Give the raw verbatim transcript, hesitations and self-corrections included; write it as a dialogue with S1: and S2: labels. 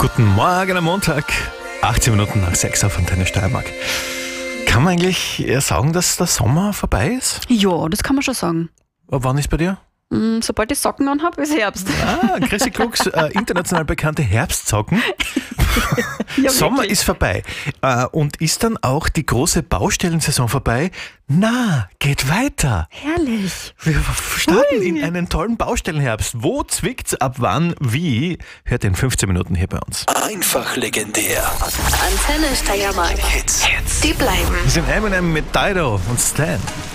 S1: Guten Morgen am Montag, achtzehn Minuten nach sechs auf Antenne Steiermark. Kann man eigentlich eher sagen, dass der Sommer vorbei ist?
S2: Ja, das kann man schon sagen.
S1: Aber wann ist bei dir?
S2: Mm, Sobald ich Socken anhabe, ist Herbst.
S1: Ah, Chrissy Krux, äh, international bekannte Herbstsocken.
S2: Ja,
S1: Sommer
S2: wirklich.
S1: ist vorbei. Äh, und ist dann auch die große Baustellensaison vorbei? Na, geht weiter.
S2: Herrlich.
S1: Wir starten
S2: Ui.
S1: in einen tollen Baustellenherbst. Wo zwickt's, ab wann, wie? Hört in fünfzehn Minuten hier bei uns.
S3: Einfach legendär.
S4: Antenne Steiermark.
S3: Hits. Hits.
S4: Die bleiben.
S1: Wir sind Eminem mit Dido und Stan.